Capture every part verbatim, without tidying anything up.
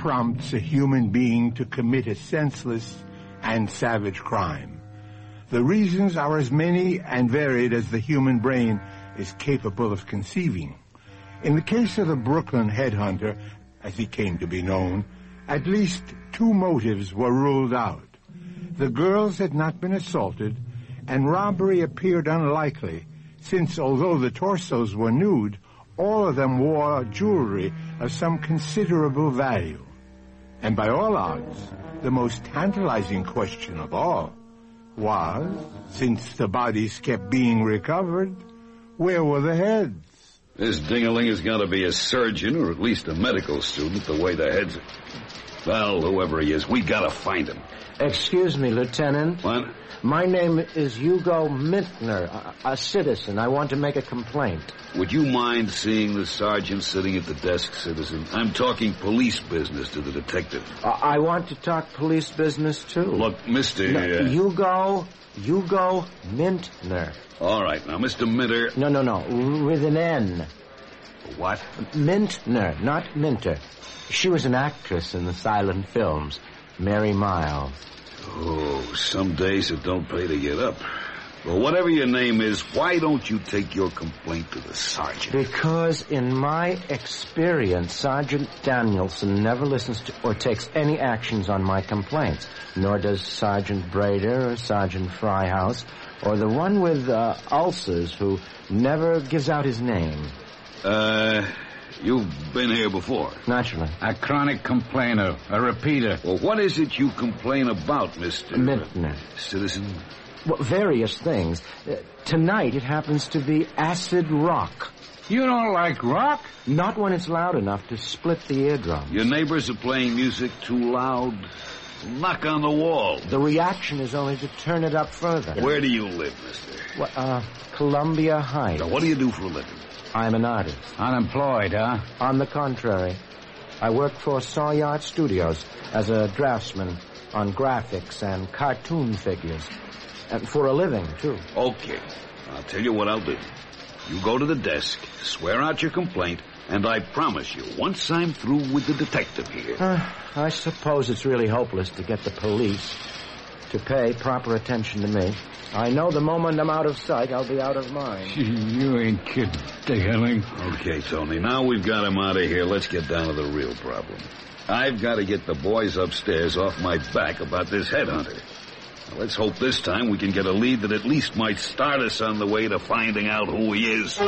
prompts a human being to commit a senseless and savage crime? The reasons are as many and varied as the human brain is capable of conceiving. In the case of the Brooklyn headhunter, as he came to be known, at least two motives were ruled out. The girls had not been assaulted, and robbery appeared unlikely, since although the torsos were nude, all of them wore jewelry of some considerable value. And by all odds, the most tantalizing question of all was, since the bodies kept being recovered, where were the heads? This ding-a-ling has got to be a surgeon or at least a medical student, the way the heads are. Well, whoever he is, we got to find him. Excuse me, Lieutenant. What? My name is Hugo Mintner, a, a citizen. I want to make a complaint. Would you mind seeing the sergeant sitting at the desk, citizen? I'm talking police business to the detective. Uh, I want to talk police business, too. Look, Mister No, Uh... Hugo, Hugo Mintner. All right, now, Mister Minter... No, no, no, with an N. What? Mintner, not Minter. She was an actress in the silent films. Mary Miles. Oh, some days it don't pay to get up. Well, whatever your name is, why don't you take your complaint to the sergeant? Because in my experience, Sergeant Danielson never listens to or takes any actions on my complaints. Nor does Sergeant Brader or Sergeant Fryhouse or the one with uh, ulcers who never gives out his name. Uh... You've been here before. Naturally. A chronic complainer, a repeater. Well, what is it you complain about, Mister Mintner? Citizen? Well, various things. Uh, tonight it happens to be acid rock. You don't like rock? Not when it's loud enough to split the eardrum. Your neighbors are playing music too loud. Knock on the wall. The reaction is only to turn it up further. Where do you live, mister? Well, uh, Columbia Heights. Now, what do you do for a living? I'm an artist. Unemployed, huh? On the contrary. I work for Sawyard Studios as a draftsman on graphics and cartoon figures. And for a living, too. Okay. I'll tell you what I'll do. You go to the desk, swear out your complaint, and I promise you, once I'm through with the detective here... Uh, I suppose it's really hopeless to get the police to pay proper attention to me. I know the moment I'm out of sight, I'll be out of mind. You ain't kidding, Ding-a-ling. Okay, Tony, now we've got him out of here. Let's get down to the real problem. I've got to get the boys upstairs off my back about this headhunter. Now, let's hope this time we can get a lead that at least might start us on the way to finding out who he is.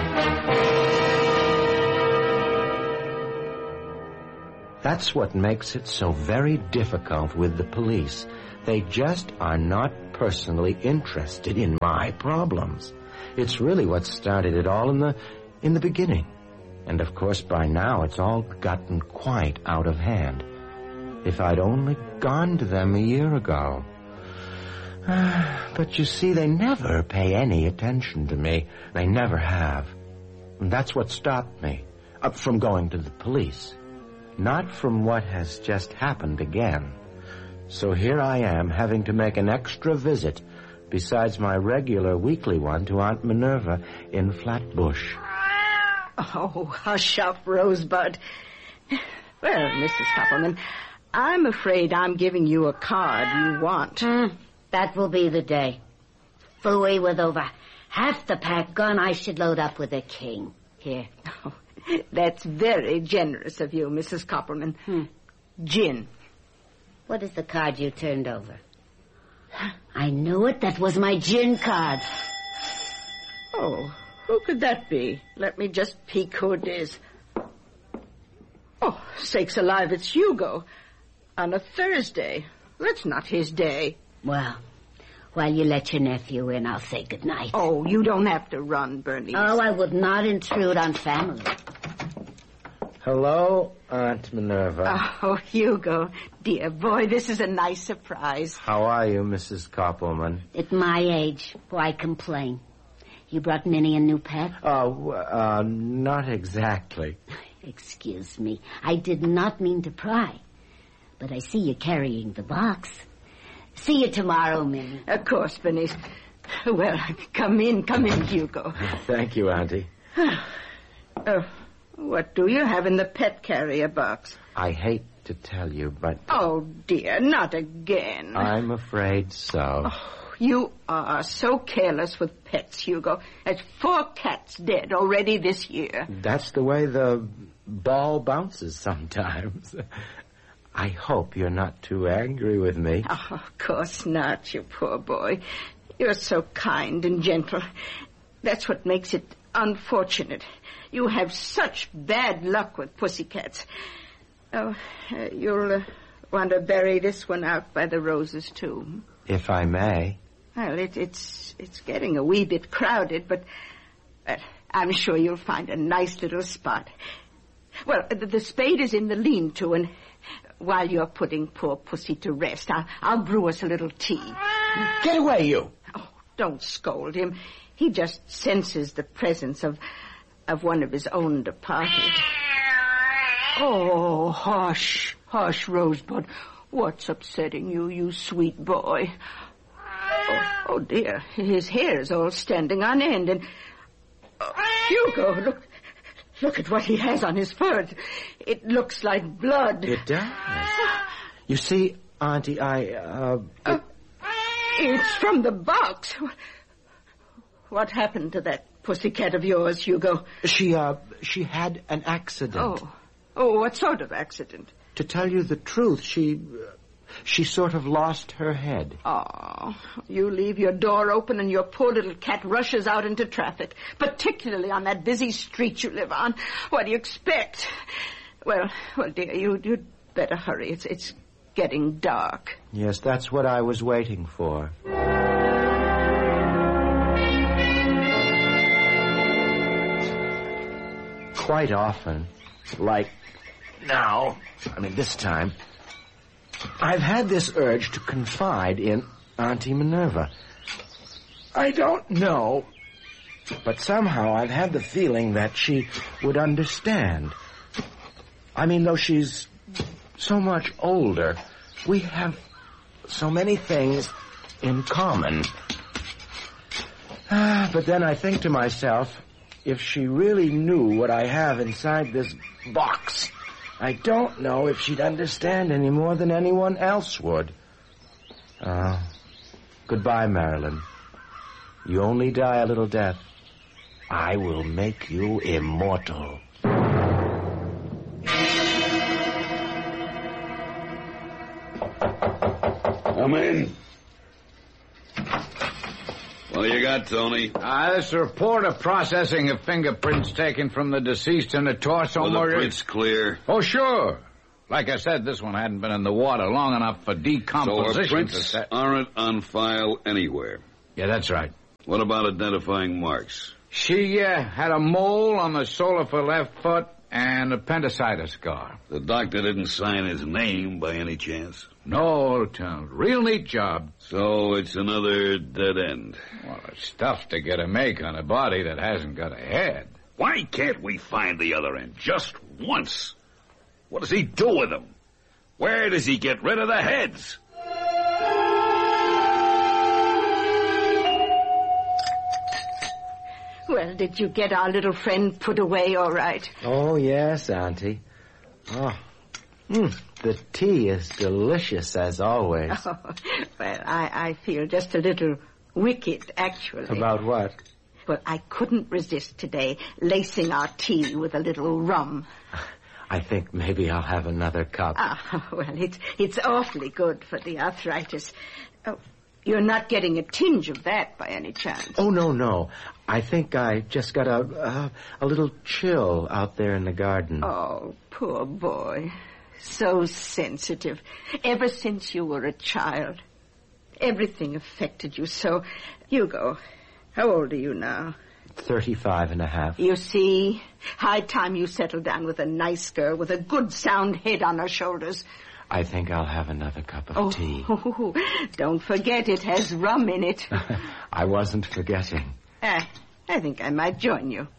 That's what makes it so very difficult with the police. They just are not personally interested in my problems. It's really what started it all in the in the beginning. And of course by now it's all gotten quite out of hand. If I'd only gone to them a year ago. But you see, they never pay any attention to me. They never have. And that's what stopped me uh, from going to the police. Not from what has just happened again. So here I am, having to make an extra visit, besides my regular weekly one, to Aunt Minerva in Flatbush. Oh, hush up, Rosebud. Well, Missus Koppelman, I'm afraid I'm giving you a card you want. Mm, that will be the day. Fooey, with over half the pack gone, I should load up with a king. Here. Oh, that's very generous of you, Missus Koppelman. Hmm. Gin. What is the card you turned over? I knew it. That was my gin card. Oh, who could that be? Let me just peek who it is. Oh, sakes alive, it's Hugo. On a Thursday. That's not his day. Well, while you let your nephew in, I'll say goodnight. Oh, you don't have to run, Bernice. Oh, I would not intrude on family. Hello, Aunt Minerva. Oh, Hugo. Dear boy, this is a nice surprise. How are you, Missus Koppelman? At my age, why complain? You brought Minnie a new pet? Oh, uh, not exactly. Excuse me. I did not mean to pry. But I see you carrying the box. See you tomorrow, Minnie. Of course, Bernice. Well, come in, come in, Hugo. Thank you, Auntie. uh, what do you have in the pet carrier box? I hate to tell you, but... Oh, dear, not again. I'm afraid so. Oh, you are so careless with pets, Hugo. There's four cats dead already this year. That's the way the ball bounces sometimes. I hope you're not too angry with me. Oh, of course not, you poor boy. You're so kind and gentle. That's what makes it unfortunate. You have such bad luck with pussycats. Oh, uh, you'll uh, want to bury this one out by the roses, too. If I may. Well, it, it's it's getting a wee bit crowded, but uh, I'm sure you'll find a nice little spot. Well, the, the spade is in the lean-to, and while you're putting poor Pussy to rest, I'll, I'll brew us a little tea. Get away, you! Oh, don't scold him. He just senses the presence of of one of his own departed. Oh, hush, hush, Rosebud. What's upsetting you, you sweet boy? Oh, oh dear, his hair's all standing on end, and... Oh, Hugo, look... Look at what he has on his fur. It looks like blood. It does. You see, Auntie, I, uh... uh it's from the box. What happened to that pussycat of yours, Hugo? She, uh, she had an accident. Oh. Oh, what sort of accident? To tell you the truth, she... Uh, she sort of lost her head. Oh, you leave your door open and your poor little cat rushes out into traffic, particularly on that busy street you live on. What do you expect? Well, well, dear, you, you'd better hurry. It's, it's getting dark. Yes, that's what I was waiting for. Quite often, like now, I mean this time, I've had this urge to confide in Auntie Minerva. I don't know, but somehow I've had the feeling that she would understand. I mean, though she's so much older, we have so many things in common. Ah, but then I think to myself, if she really knew what I have inside this box, I don't know if she'd understand any more than anyone else would. Uh, goodbye, Marilyn. You only die a little death. I will make you immortal. Come in. What do you got, Tony? Uh, this report of processing of fingerprints taken from the deceased in the torso Well, murder. the print's clear. Oh, sure. Like I said, this one hadn't been in the water long enough for So decomposition. our prints to set... aren't on file anywhere. Yeah, that's right. What about identifying marks? She uh, had a mole on the sole of her left foot and appendicitis scar. The doctor didn't sign his name by any chance. No, Lieutenant. Real neat job. So it's another dead end. Well, it's tough to get a make on a body that hasn't got a head. Why can't we find the other end just once? What does he do with them? Where does he get rid of the heads? Well, did you get our little friend put away all right? Oh, yes, Auntie. Oh, mm, the tea is delicious as always. Oh, well, I, I feel just a little wicked, actually. About what? Well, I couldn't resist today lacing our tea with a little rum. I think maybe I'll have another cup. Ah, well, it's, it's awfully good for the arthritis. Oh, you're not getting a tinge of that by any chance? Oh, no, no. I think I just got a, uh, a little chill out there in the garden. Oh, poor boy. So sensitive. Ever since you were a child. Everything affected you so. Hugo, how old are you now? Thirty-five and a half. You see, high time you settled down with a nice girl with a good sound head on her shoulders. I think I'll have another cup of oh, tea. Oh, don't forget it has rum in it. I wasn't forgetting. Uh, I think I might join you.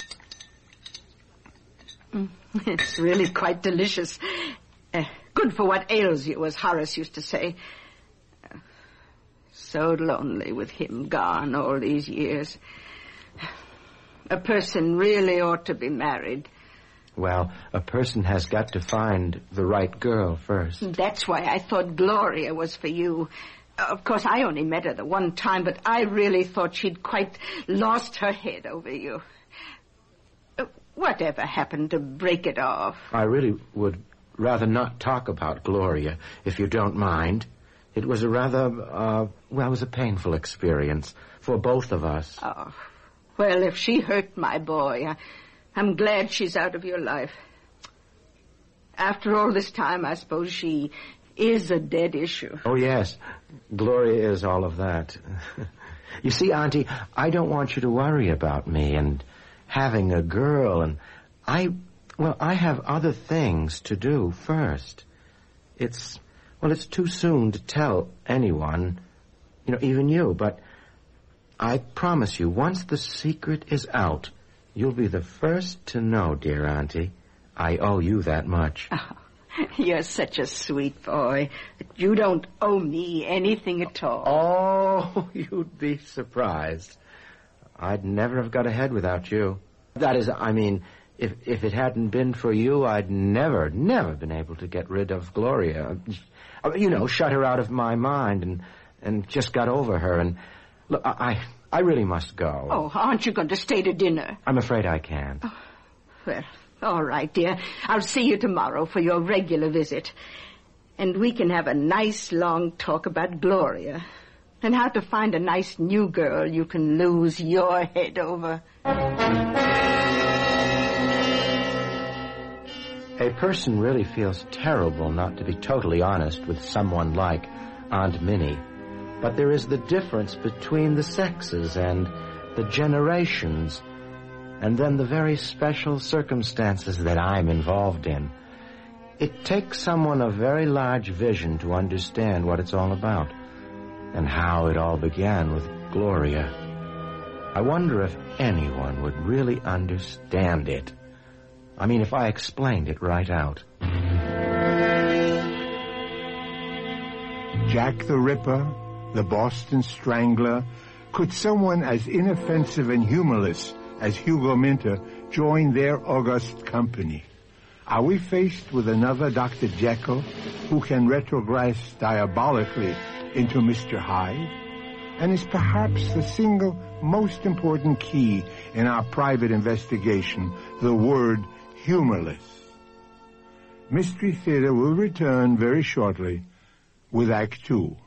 Mm, it's really quite delicious. Uh, good for what ails you, as Horace used to say. Uh, so lonely with him gone all these years. A person really ought to be married. Well, a person has got to find the right girl first. That's why I thought Gloria was for you. Of course, I only met her the one time, but I really thought she'd quite lost her head over you. Uh, whatever happened to break it off? I really would rather not talk about Gloria, if you don't mind. It was a rather, uh, well, it was a painful experience for both of us. Oh, well, if she hurt my boy, I, I'm glad she's out of your life. After all this time, I suppose she is a dead issue. Oh, yes. Gloria is all of that. You see, Auntie, I don't want you to worry about me and having a girl, and I, well, I have other things to do first. It's, well, it's too soon to tell anyone, you know, even you, but I promise you, once the secret is out, you'll be the first to know, dear Auntie. I owe you that much. Oh, you're such a sweet boy. You don't owe me anything at all. Oh, you'd be surprised. I'd never have got ahead without you. That is, I mean, if if it hadn't been for you, I'd never, never been able to get rid of Gloria. You know, shut her out of my mind and and just got over her. And look, I I really must go. Oh, aren't you going to stay to dinner? I'm afraid I can't. Oh, well, all right, dear. I'll see you tomorrow for your regular visit. And we can have a nice long talk about Gloria and how to find a nice new girl you can lose your head over. A person really feels terrible not to be totally honest with someone like Aunt Minnie. But there is the difference between the sexes and the generations, and then the very special circumstances that I'm involved in. It takes someone of very large vision to understand what it's all about, and how it all began with Gloria. I wonder if anyone would really understand it. I mean, if I explained it right out. Jack the Ripper, the Boston Strangler, could someone as inoffensive and humorless as Hugo Minter join their august company? Are we faced with another Doctor Jekyll who can retrogress diabolically into Mister Hyde? And is perhaps the single most important key in our private investigation the word humorless? Mystery Theater will return very shortly with Act Two.